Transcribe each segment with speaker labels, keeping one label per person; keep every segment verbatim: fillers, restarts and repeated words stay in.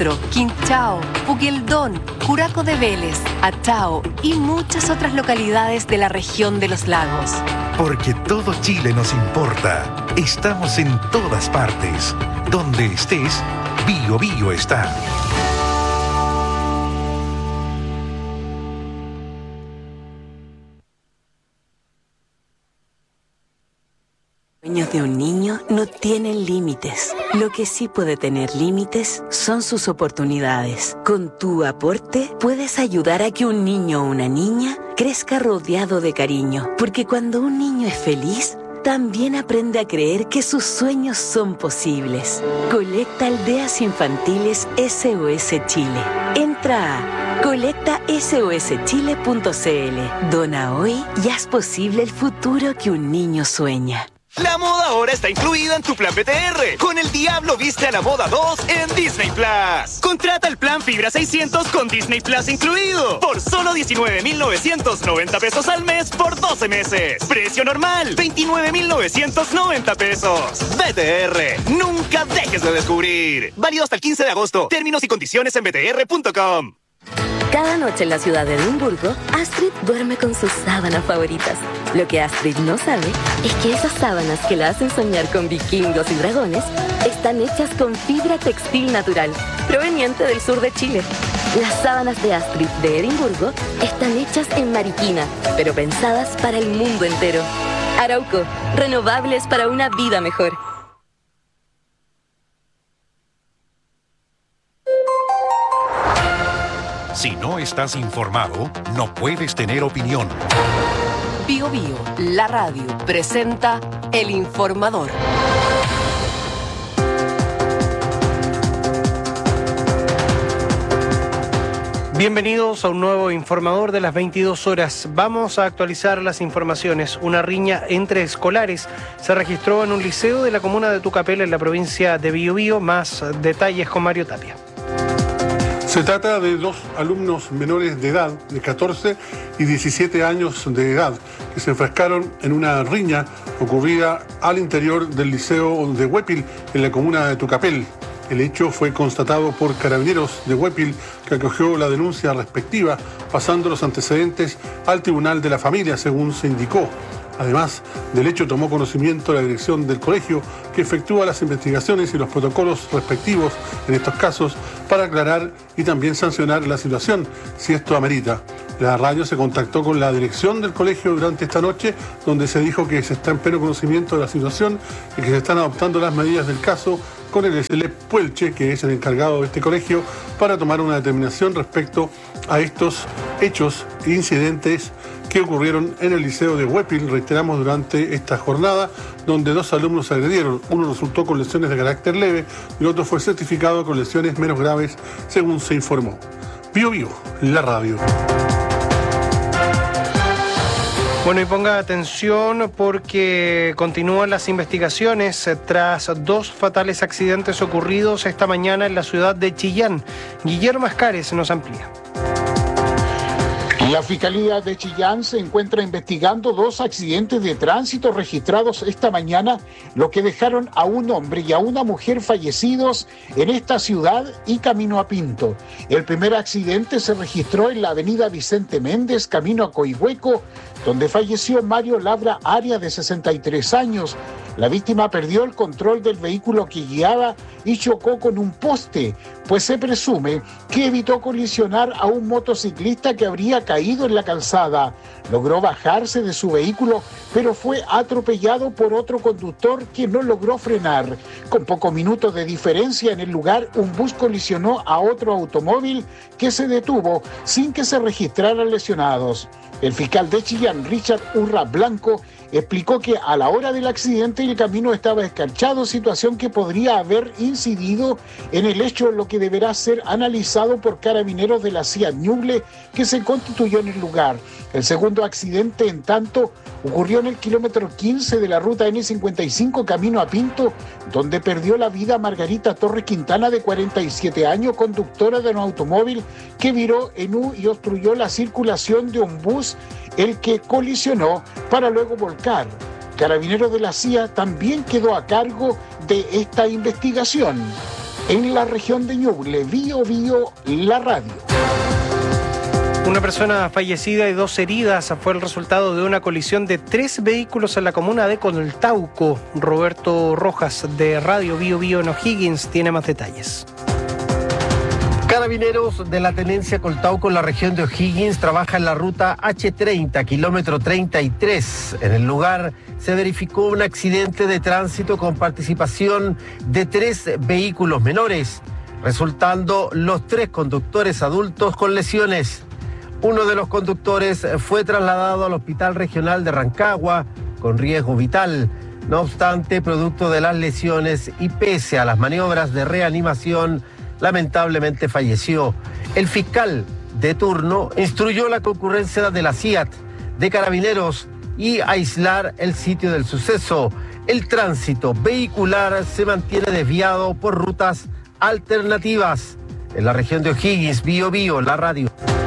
Speaker 1: Centro, Quinchao, Puqueldón, Curaco de Vélez, Achao y muchas otras localidades de la región de los lagos.
Speaker 2: Porque todo Chile nos importa. Estamos en todas partes. Donde estés, Bio Bio está.
Speaker 3: Los sueños de un niño no tienen límites. Lo que sí puede tener límites son sus oportunidades. Con tu aporte puedes ayudar a que un niño o una niña crezca rodeado de cariño. Porque cuando un niño es feliz, también aprende a creer que sus sueños son posibles. Colecta Aldeas Infantiles S O S Chile. Entra a colecta S O S chile punto c l. Dona hoy y haz posible el futuro que un niño sueña.
Speaker 4: La moda ahora está incluida en tu plan B T R. Con el Diablo viste a la moda dos en Disney Plus. Contrata el plan Fibra seiscientos con Disney Plus incluido. Por solo diecinueve mil novecientos noventa pesos al mes por doce meses. Precio normal, veintinueve mil novecientos noventa pesos. B T R, nunca dejes de descubrir. Válido hasta el quince de agosto. Términos y condiciones en b t r punto com.
Speaker 5: Cada noche en la ciudad de Edimburgo, Astrid duerme con sus sábanas favoritas. Lo que Astrid no sabe es que esas sábanas que la hacen soñar con vikingos y dragones están hechas con fibra textil natural, proveniente del sur de Chile. Las sábanas de Astrid de Edimburgo están hechas en Mariquina, pero pensadas para el mundo entero. Arauco, renovables para una vida mejor.
Speaker 2: Si no estás informado, no puedes tener opinión.
Speaker 1: Bio Bio, la radio, presenta El Informador.
Speaker 6: Bienvenidos a un nuevo Informador de las veintidós horas. Vamos a actualizar las informaciones. Una riña entre escolares se registró en un liceo de la comuna de Tucapel, en la provincia de Biobío. Más detalles con Mario Tapia.
Speaker 7: Se trata de dos alumnos menores de edad, de catorce y diecisiete años de edad, que se enfrascaron en una riña ocurrida al interior del liceo de Huépil, en la comuna de Tucapel. El hecho fue constatado por Carabineros de Huépil, que acogió la denuncia respectiva, pasando los antecedentes al Tribunal de la Familia, según se indicó. Además del hecho, tomó conocimiento la dirección del colegio, que efectúa las investigaciones y los protocolos respectivos en estos casos para aclarar y también sancionar la situación, si esto amerita. La radio se contactó con la dirección del colegio durante esta noche, donde se dijo que se está en pleno conocimiento de la situación y que se están adoptando las medidas del caso, con el S L Puelche, que es el encargado de este colegio, para tomar una determinación respecto a estos hechos e incidentes que ocurrieron en el liceo de Huépil, reiteramos, durante esta jornada, donde dos alumnos se agredieron. Uno resultó con lesiones de carácter leve y el otro fue certificado con lesiones menos graves, según se informó. Bio Bio, la radio.
Speaker 6: Bueno, y ponga atención porque continúan las investigaciones tras dos fatales accidentes ocurridos esta mañana en la ciudad de Chillán. Guillermo Ascares nos amplía.
Speaker 8: La Fiscalía de Chillán se encuentra investigando dos accidentes de tránsito registrados esta mañana, lo que dejaron a un hombre y a una mujer fallecidos en esta ciudad y camino a Pinto. El primer accidente se registró en la avenida Vicente Méndez, camino a Coihueco, donde falleció Mario Labra Aria, de sesenta y tres años. La víctima perdió el control del vehículo que guiaba y chocó con un poste, pues se presume que evitó colisionar a un motociclista que habría caído en la calzada. Logró bajarse de su vehículo, pero fue atropellado por otro conductor que no logró frenar. Con pocos minutos de diferencia en el lugar, un bus colisionó a otro automóvil que se detuvo sin que se registraran lesionados. El fiscal de Chillán, Richard Urra Blanco, explicó que a la hora del accidente el camino estaba escarchado, situación que podría haber incidido en el hecho, lo que deberá ser analizado por Carabineros de la C I A Ñuble, que se constituyó en el lugar. El segundo accidente, en tanto, ocurrió en el kilómetro quince de la ruta ene cincuenta y cinco camino a Pinto, donde perdió la vida Margarita Torres Quintana, de cuarenta y siete años, conductora de un automóvil que viró en U y obstruyó la circulación de un bus, el que colisionó para luego volcar. Carabineros de la C I A también quedó a cargo de esta investigación. En la región de Ñuble, Bío Bío, la radio.
Speaker 6: Una persona fallecida y dos heridas fue el resultado de una colisión de tres vehículos en la comuna de Coltauco. Roberto Rojas, de Radio Bío Bío en O'Higgins, tiene más detalles.
Speaker 9: Carabineros de la Tenencia Coltauco en la región de O'Higgins trabaja en la ruta hache treinta, kilómetro treinta y tres. En el lugar se verificó un accidente de tránsito con participación de tres vehículos menores, resultando los tres conductores adultos con lesiones. Uno de los conductores fue trasladado al Hospital Regional de Rancagua con riesgo vital. No obstante, producto de las lesiones y pese a las maniobras de reanimación, lamentablemente falleció. El fiscal de turno instruyó la concurrencia de la C I A T, de Carabineros y aislar el sitio del suceso. El tránsito vehicular se mantiene desviado por rutas alternativas. En la región de O'Higgins, Bío Bío, la radio.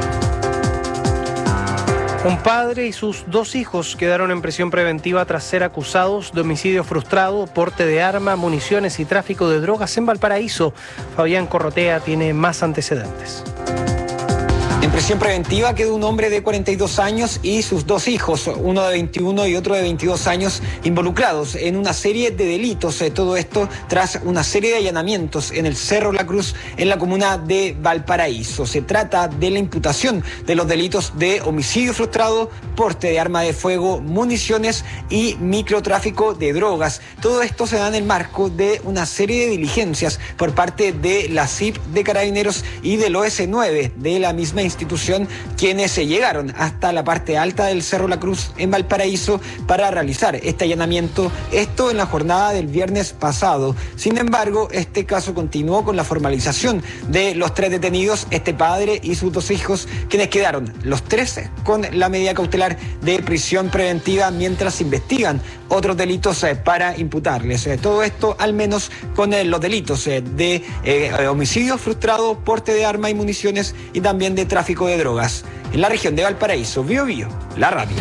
Speaker 6: Un padre y sus dos hijos quedaron en prisión preventiva tras ser acusados de homicidio frustrado, porte de arma, municiones y tráfico de drogas en Valparaíso. Fabián Corrotea tiene más antecedentes.
Speaker 10: En prisión preventiva quedó un hombre de cuarenta y dos años y sus dos hijos, uno de veintiuno y otro de veintidós años, involucrados en una serie de delitos. Todo esto tras una serie de allanamientos en el Cerro La Cruz, en la comuna de Valparaíso. Se trata de la imputación de los delitos de homicidio frustrado, porte de arma de fuego, municiones y microtráfico de drogas. Todo esto se da en el marco de una serie de diligencias por parte de la C I P de Carabineros y del O S nueve de la misma institución. institución quienes se llegaron hasta la parte alta del Cerro La Cruz en Valparaíso para realizar este allanamiento, esto en la jornada del viernes pasado. Sin embargo, este caso continuó con la formalización de los tres detenidos, este padre y sus dos hijos, quienes quedaron los tres con la medida cautelar de prisión preventiva mientras investigan otros delitos para imputarles. Todo esto al menos con los delitos de eh, homicidio frustrado, porte de arma y municiones y también de tráfico de drogas. En la región de Valparaíso, Bío Bío, la radio.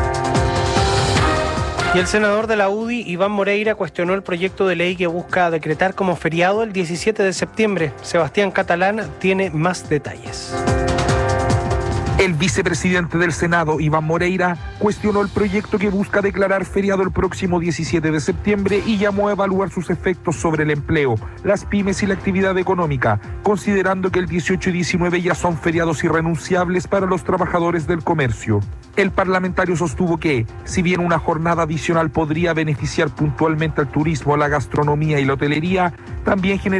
Speaker 6: Y el senador de la U D I, Iván Moreira, cuestionó el proyecto de ley que busca decretar como feriado el diecisiete de septiembre. Sebastián Catalán tiene más detalles.
Speaker 11: El vicepresidente del Senado, Iván Moreira, cuestionó el proyecto que busca declarar feriado el próximo diecisiete de septiembre y llamó a evaluar sus efectos sobre el empleo, las pymes y la actividad económica, considerando que el dieciocho y diecinueve ya son feriados irrenunciables para los trabajadores del comercio. El parlamentario sostuvo que, si bien una jornada adicional podría beneficiar puntualmente al turismo, la gastronomía y la hotelería, también genera